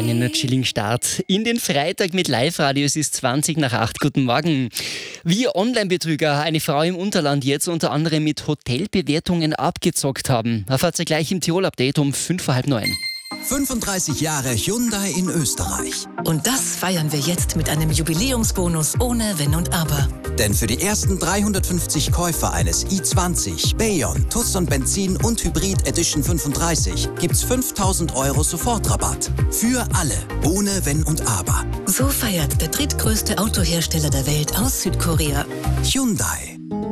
einen chilligen Start in den Freitag mit Live-Radio. Es ist 7:20. Guten Morgen. Wie Online-Betrüger eine Frau im Unterland jetzt unter anderem mit Hotelbewertungen abgezockt haben, erfahrt ihr gleich im Tirol-Update um 8:45. 35 Jahre Hyundai in Österreich. Und das feiern wir jetzt mit einem Jubiläumsbonus ohne Wenn und Aber. Denn für die ersten 350 Käufer eines i20, Bayon, Tucson Benzin und Hybrid Edition 35 gibt's 5.000 € Sofortrabatt. Für alle, ohne Wenn und Aber. So feiert der drittgrößte Autohersteller der Welt aus Südkorea. Hyundai.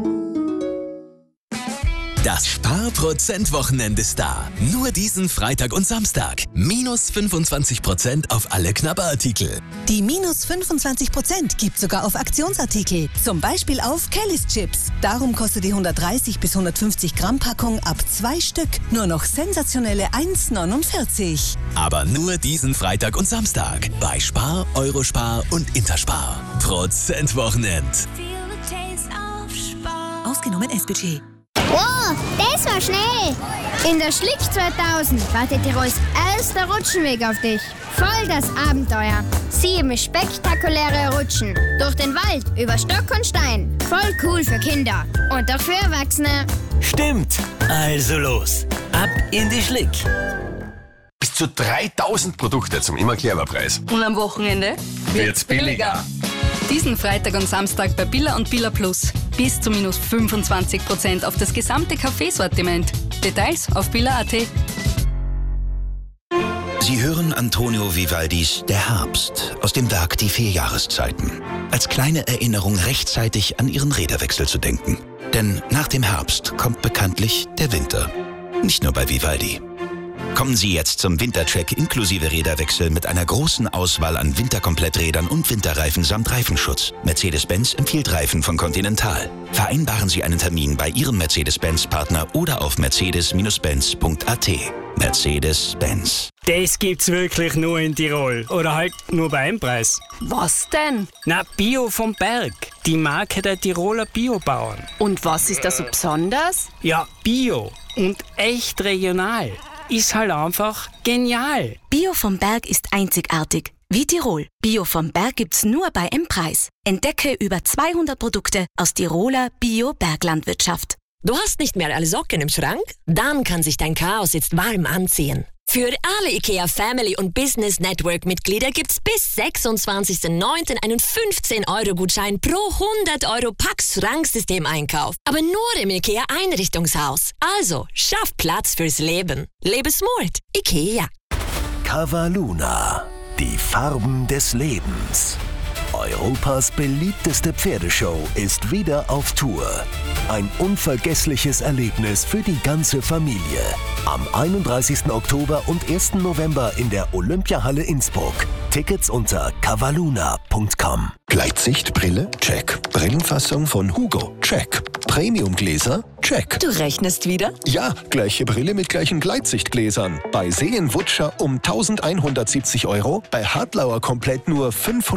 Das Sparprozent-Wochenende ist da. Nur diesen Freitag und Samstag. Minus 25% auf alle Knabberartikel. Die minus 25% gibt sogar auf Aktionsartikel. Zum Beispiel auf Kellys Chips. Darum kostet die 130 bis 150 Gramm Packung ab 2 Stück nur noch sensationelle 1,49. Aber nur diesen Freitag und Samstag. Bei Spar, Eurospar und Interspar. Prozent-Wochenend. Ausgenommen S-Budget. Wow, das war schnell! In der Schlick 2000 wartet Tirols erster Rutschenweg auf dich. Voll das Abenteuer. 7 spektakuläre Rutschen. Durch den Wald, über Stock und Stein. Voll cool für Kinder. Und auch für Erwachsene. Stimmt. Also los. Ab in die Schlick. Bis zu 3.000 Produkte zum immer Clever-Preis. Und am Wochenende wird's billiger. Diesen Freitag und Samstag bei Billa und Billa Plus. Bis zu minus 25% auf das gesamte Kaffeesortiment. Details auf billa.at. Sie hören Antonio Vivaldis Der Herbst aus dem Werk Die 4 Jahreszeiten. Als kleine Erinnerung rechtzeitig an Ihren Räderwechsel zu denken. Denn nach dem Herbst kommt bekanntlich der Winter. Nicht nur bei Vivaldi. Kommen Sie jetzt zum Wintercheck inklusive Räderwechsel mit einer großen Auswahl an Winterkompletträdern und Winterreifen samt Reifenschutz. Mercedes-Benz empfiehlt Reifen von Continental. Vereinbaren Sie einen Termin bei Ihrem Mercedes-Benz-Partner oder auf mercedes-benz.at. Mercedes-Benz. Das gibt's wirklich nur in Tirol. Oder halt nur bei einem Preis. Was denn? Na, Bio vom Berg. Die Marke der Tiroler Biobauern. Und was ist da so besonders? Ja, Bio und echt regional. Ist halt einfach genial. Bio vom Berg ist einzigartig. Wie Tirol. Bio vom Berg gibt's nur bei M-Preis. Entdecke über 200 Produkte aus Tiroler Bio-Berglandwirtschaft. Du hast nicht mehr alle Socken im Schrank? Dann kann sich dein Chaos jetzt warm anziehen. Für alle IKEA Family und Business Network Mitglieder gibt's bis 26.09. einen 15-Euro-Gutschein pro 100 € Pax-Schranksystem-Einkauf. Aber nur im IKEA Einrichtungshaus. Also, schaff Platz fürs Leben. Lebe smart. IKEA. Cavaluna. Die Farben des Lebens. Europas beliebteste Pferdeshow ist wieder auf Tour. Ein unvergessliches Erlebnis für die ganze Familie. Am 31. Oktober und 1. November in der Olympiahalle Innsbruck. Tickets unter cavaluna.com. Gleitsichtbrille? Check. Brillenfassung von Hugo? Check. Premiumgläser? Check. Du rechnest wieder? Ja, gleiche Brille mit gleichen Gleitsichtgläsern. Bei Seelenwutscher um 1.170 €, bei Hartlauer komplett nur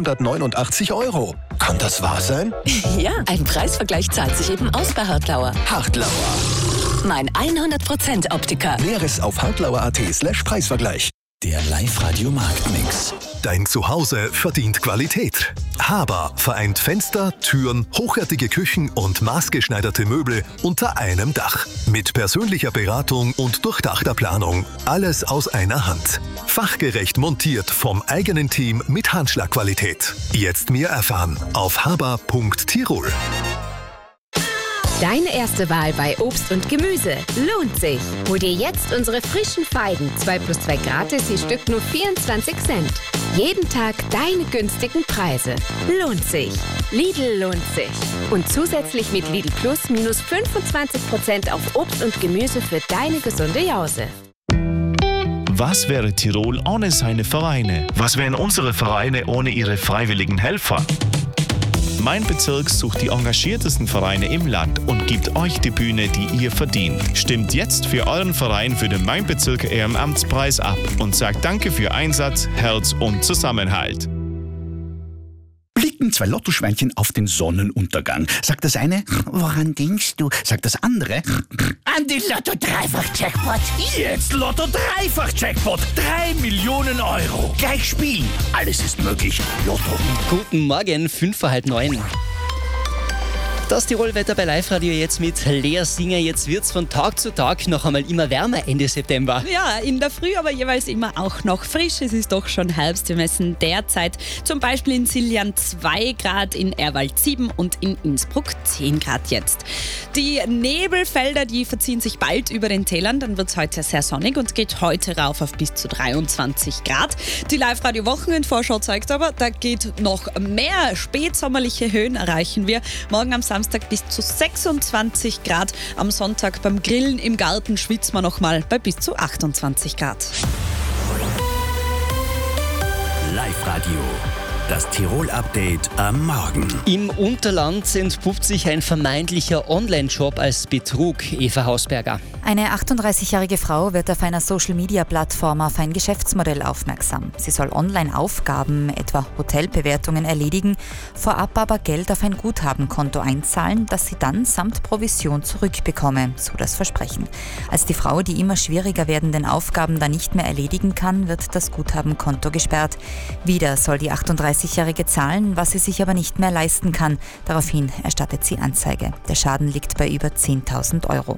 589 €. Kann das wahr sein? Ja, ein Preisvergleich zahlt sich eben aus bei Hartlauer. Hartlauer. Mein 100% Optiker. Näheres auf hartlauer.at/Preisvergleich. Der Live-Radio-Marktmix. Dein Zuhause verdient Qualität. Haber vereint Fenster, Türen, hochwertige Küchen und maßgeschneiderte Möbel unter einem Dach. Mit persönlicher Beratung und durchdachter Planung. Alles aus einer Hand. Fachgerecht montiert vom eigenen Team mit Handschlagqualität. Jetzt mehr erfahren auf haber.tirol. Deine erste Wahl bei Obst und Gemüse lohnt sich. Hol dir jetzt unsere frischen Feigen. 2+2 gratis, je Stück nur 24 Cent. Jeden Tag deine günstigen Preise. Lohnt sich. Lidl lohnt sich. Und zusätzlich mit Lidl Plus minus 25% auf Obst und Gemüse für deine gesunde Jause. Was wäre Tirol ohne seine Vereine? Was wären unsere Vereine ohne ihre freiwilligen Helfer? Mein Bezirk sucht die engagiertesten Vereine im Land und gibt euch die Bühne, die ihr verdient. Stimmt jetzt für euren Verein für den Mein Bezirk Ehrenamtspreis ab und sagt Danke für Einsatz, Herz und Zusammenhalt. blicken 2 Lottoschweinchen auf den Sonnenuntergang. Sagt das eine, woran denkst du? Sagt das andere, an den Lotto-Dreifach-Jackpot. Jetzt Lotto-Dreifach-Jackpot. 3 Millionen Euro. Gleich spielen. Alles ist möglich. Lotto. Guten Morgen, 8:55. Das Tirol-Wetter bei Live-Radio jetzt mit Lea Singer. Jetzt wird es von Tag zu Tag noch einmal immer wärmer Ende September. Ja, in der Früh aber jeweils immer auch noch frisch. Es ist doch schon Herbst. Wir messen derzeit zum Beispiel in Siljan 2 Grad, in Erwald 7 und in Innsbruck 10 Grad jetzt. Die Nebelfelder, die verziehen sich bald über den Tälern. Dann wird es heute sehr sonnig und geht heute rauf auf bis zu 23 Grad. Die Live-Radio-Wochenendvorschau zeigt aber, da geht noch mehr. Spätsommerliche Höhen erreichen wir. Morgen am Samstag bis zu 26 Grad. Am Sonntag beim Grillen im Garten schwitzt man noch mal bei bis zu 28 Grad. Live-Radio, das Tirol-Update am Morgen. Im Unterland entpuppt sich ein vermeintlicher Online-Shop als Betrug. Eva Hausberger. Eine 38-jährige Frau wird auf einer Social-Media-Plattform auf ein Geschäftsmodell aufmerksam. Sie soll Online-Aufgaben, etwa Hotelbewertungen, erledigen, vorab aber Geld auf ein Guthabenkonto einzahlen, das sie dann samt Provision zurückbekomme, so das Versprechen. Als die Frau die immer schwieriger werdenden Aufgaben dann nicht mehr erledigen kann, wird das Guthabenkonto gesperrt. Wieder soll die 38-jährige zahlen, was sie sich aber nicht mehr leisten kann. Daraufhin erstattet sie Anzeige. Der Schaden liegt bei über 10.000 Euro.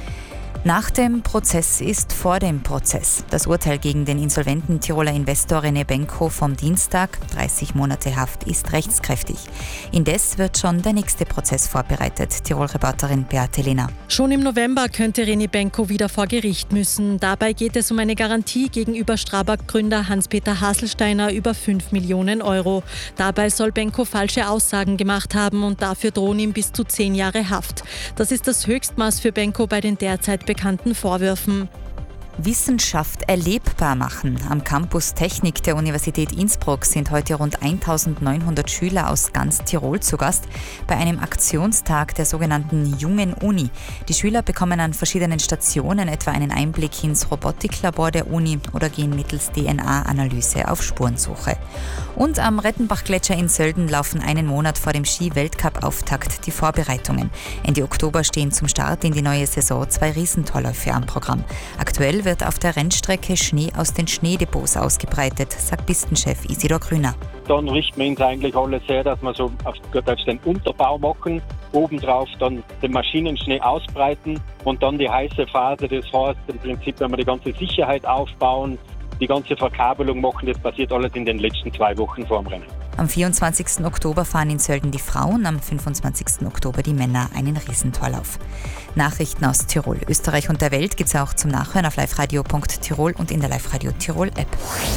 Nach dem Prozess ist vor dem Prozess. Das Urteil gegen den insolventen Tiroler Investor René Benko vom Dienstag, 30 Monate Haft, ist rechtskräftig. Indes wird schon der nächste Prozess vorbereitet. Tirol-Reporterin Beate Lehner. Schon im November könnte René Benko wieder vor Gericht müssen. Dabei geht es um eine Garantie gegenüber Strabag-Gründer Hans-Peter Haselsteiner über 5 Millionen Euro. Dabei soll Benko falsche Aussagen gemacht haben und dafür drohen ihm bis zu 10 Jahre Haft. Das ist das Höchstmaß für Benko bei den derzeit bekannten Vorwürfen. Wissenschaft erlebbar machen. Am Campus Technik der Universität Innsbruck sind heute rund 1900 Schüler aus ganz Tirol zu Gast bei einem Aktionstag der sogenannten Jungen Uni. Die Schüler bekommen an verschiedenen Stationen etwa einen Einblick ins Robotiklabor der Uni oder gehen mittels DNA-Analyse auf Spurensuche. Und am Rettenbach-Gletscher in Sölden laufen einen Monat vor dem Ski-Weltcup-Auftakt die Vorbereitungen. Ende Oktober stehen zum Start in die neue Saison 2 Riesentorläufe am Programm. Aktuell wird auf der Rennstrecke Schnee aus den Schneedepots ausgebreitet, sagt Pistenchef Isidor Grüner. Dann richten wir uns eigentlich alles her, dass wir so auf den Unterbau machen, obendrauf dann den Maschinenschnee ausbreiten und dann die heiße Phase, das heißt im Prinzip, wenn wir die ganze Sicherheit aufbauen, die ganze Verkabelung machen, das passiert alles in den letzten 2 Wochen vor dem Rennen. Am 24. Oktober fahren in Sölden die Frauen, am 25. Oktober die Männer einen Riesentorlauf. Nachrichten aus Tirol, Österreich und der Welt gibt es auch zum Nachhören auf liveradio.tirol und in der Live-Radio Tirol App.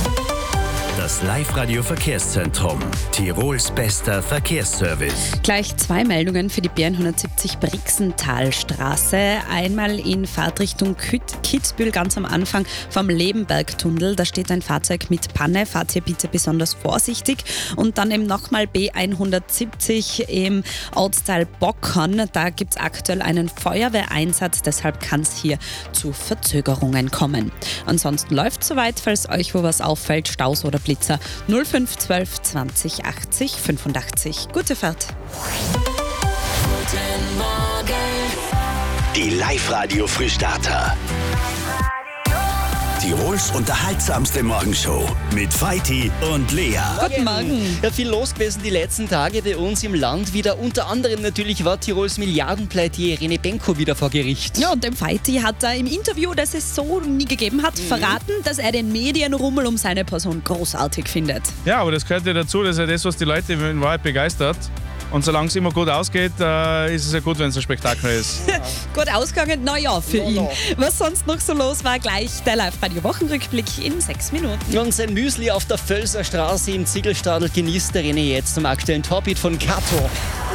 Das Live-Radio-Verkehrszentrum. Tirols bester Verkehrsservice. Gleich 2 Meldungen für die B170 Brixentalstraße. Einmal in Fahrtrichtung Kitzbühel, ganz am Anfang vom Lebenbergtunnel. Da steht ein Fahrzeug mit Panne. Fahrt hier bitte besonders vorsichtig. Und dann eben nochmal B170 im Ortsteil Bockern. Da gibt es aktuell einen Feuerwehreinsatz. Deshalb kann es hier zu Verzögerungen kommen. Ansonsten läuft es soweit. Falls euch wo was auffällt, Staus oder Blitzer 0512 20 80 85. Gute Fahrt. Guten Morgen. Die Live-Radio-Frühstarter. Tirols unterhaltsamste Morgenshow mit Feiti und Lea. Guten Morgen. Ja, viel los gewesen die letzten Tage bei uns im Land wieder. Unter anderem natürlich war Tirols Milliardenpleitier René Benko wieder vor Gericht. Ja, und dem Feiti hat er im Interview, das es so nie gegeben hat, verraten, dass er den Medienrummel um seine Person großartig findet. Ja, aber das gehört ja dazu, das ist ja das, was die Leute in Wahrheit begeistert. Und solange es immer gut ausgeht, ist es ja gut, wenn es ein Spektakel ist. Gut ausgegangen, naja, für ihn. Was sonst noch so los war, gleich der Live-Radio-Wochenrückblick in 6 Minuten. Und sein Müsli auf der Völser Straße in Ziegelstadl genießt der René jetzt zum aktuellen Topit von Kato.